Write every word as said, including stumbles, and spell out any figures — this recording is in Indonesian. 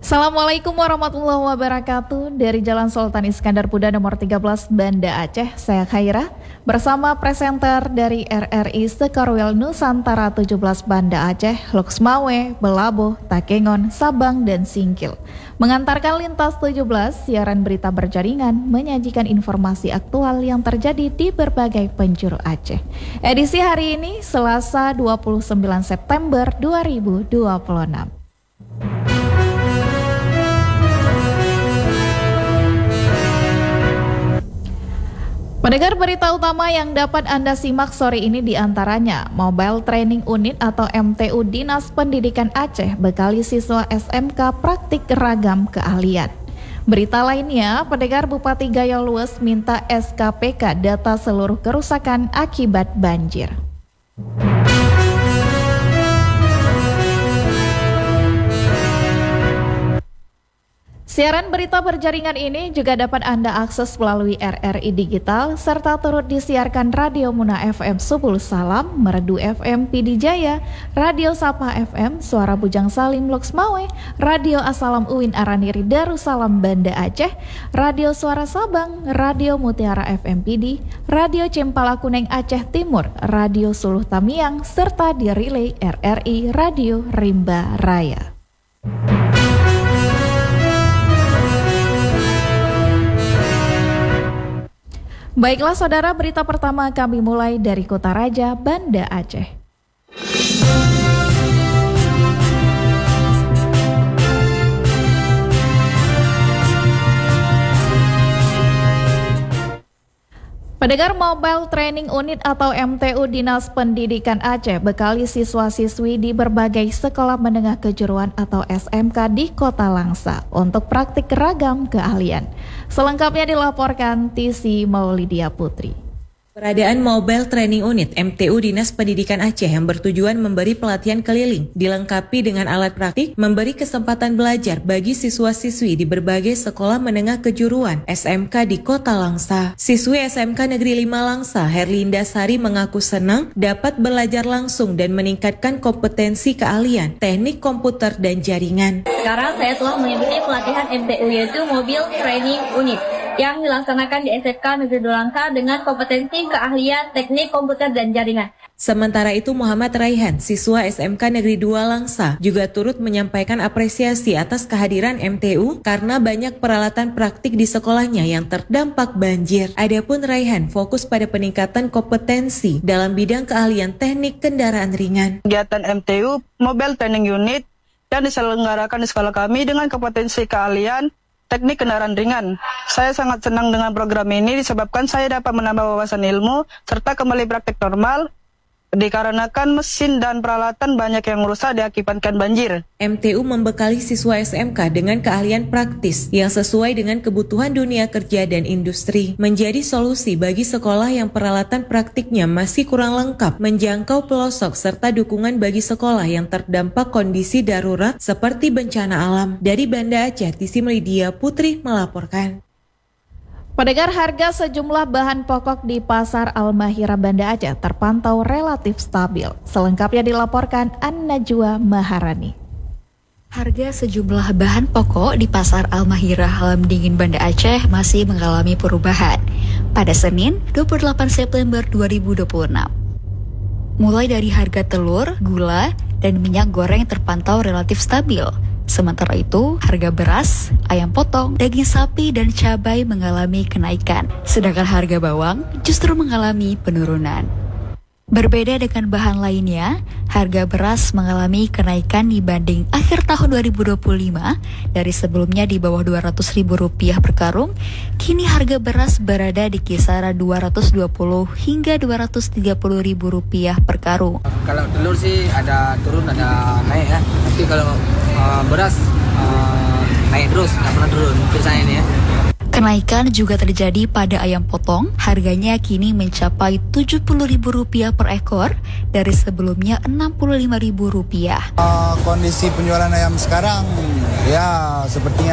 Assalamualaikum warahmatullahi wabarakatuh. Dari Jalan Sultan Iskandar Muda nomor tiga belas Banda Aceh, saya Khaira bersama presenter dari R R I Sekarwil Nusantara tujuh belas Banda Aceh, Loksmawe, Belaboh, Takengon, Sabang, dan Singkil. Mengantarkan lintas tujuh belas, siaran berita berjaringan menyajikan informasi aktual yang terjadi di berbagai penjuru Aceh. Edisi hari ini Selasa dua puluh sembilan September dua ribu dua puluh enam. Pendengar, berita utama yang dapat Anda simak sore ini diantaranya Mobile Training Unit atau M T U Dinas Pendidikan Aceh bekali siswa S M K praktik ragam keahlian. Berita lainnya, pendengar, Bupati Gayo Lues minta S K P K data seluruh kerusakan akibat banjir. Siaran berita berjaringan ini juga dapat Anda akses melalui R R I Digital serta turut disiarkan Radio Muna F M Subul Salam, Merdu F M Pidi Jaya, Radio Sapa F M Suara Bujang Salim Loksmawe, Radio Asalam Uin Araniri Darussalam Banda Aceh, Radio Suara Sabang, Radio Mutiara F M Pidi, Radio Cempala Kuneng Aceh Timur, Radio Suluh Tamiang, serta di relay R R I Radio Rimba Raya. Baiklah saudara, berita pertama kami mulai dari Kota Raja, Banda Aceh. Pendengar, Mobile Training Unit atau M T U Dinas Pendidikan Aceh bekali siswa-siswi di berbagai sekolah menengah kejuruan atau S M K di Kota Langsa untuk praktik ragam keahlian. Selengkapnya dilaporkan Tisi Maulidia Putri. Peradaan Mobile Training Unit M T U Dinas Pendidikan Aceh yang bertujuan memberi pelatihan keliling, dilengkapi dengan alat praktik, memberi kesempatan belajar bagi siswa-siswi di berbagai sekolah menengah kejuruan S M K di Kota Langsa. Siswi S M K Negeri lima Langsa, Herlinda Sari, mengaku senang dapat belajar langsung dan meningkatkan kompetensi keahlian, teknik komputer dan jaringan. Sekarang saya telah mengikuti pelatihan M T U yaitu Mobile Training Unit yang dilaksanakan di S M K Negeri dua Langsa dengan kompetensi keahlian teknik komputer dan jaringan. Sementara itu, Muhammad Raihan, siswa S M K Negeri dua Langsa, juga turut menyampaikan apresiasi atas kehadiran M T U karena banyak peralatan praktik di sekolahnya yang terdampak banjir. Adapun Raihan fokus pada peningkatan kompetensi dalam bidang keahlian teknik kendaraan ringan. Kegiatan M T U Mobile Training Unit yang diselenggarakan di sekolah kami dengan kompetensi keahlian teknik kendaraan ringan. Saya sangat senang dengan program ini disebabkan saya dapat menambah wawasan ilmu serta kembali praktik normal dikarenakan mesin dan peralatan banyak yang rusak diakibatkan banjir. M T U membekali siswa S M K dengan keahlian praktis yang sesuai dengan kebutuhan dunia kerja dan industri, menjadi solusi bagi sekolah yang peralatan praktiknya masih kurang lengkap, menjangkau pelosok serta dukungan bagi sekolah yang terdampak kondisi darurat seperti bencana alam. Dari Banda Aceh, Tisi Melidia Putri melaporkan. Pendengar, harga sejumlah bahan pokok di Pasar Al-Mahira Banda Aceh terpantau relatif stabil. Selengkapnya dilaporkan An-Najwa Maharani. Harga sejumlah bahan pokok di Pasar Al-Mahira Halam Dingin Banda Aceh masih mengalami perubahan pada Senin dua puluh delapan September dua ribu dua puluh enam. Mulai dari harga telur, gula, dan minyak goreng terpantau relatif stabil. Sementara itu, harga beras, ayam potong, daging sapi, dan cabai mengalami kenaikan. Sedangkan harga bawang justru mengalami penurunan. Berbeda dengan bahan lainnya, harga beras mengalami kenaikan dibanding akhir tahun dua ribu dua puluh lima. Dari sebelumnya di bawah dua ratus ribu rupiah per karung, kini harga beras berada di kisaran dua ratus dua puluh hingga dua ratus tiga puluh ribu rupiah per karung. Kalau telur sih ada turun ada naik ya, tapi kalau uh, beras uh, naik terus, nggak pernah turun untuk saya ini ya. Kenaikan juga terjadi pada ayam potong, harganya kini mencapai tujuh puluh ribu rupiah per ekor dari sebelumnya enam puluh lima ribu rupiah. Uh, kondisi penjualan ayam sekarang ya sepertinya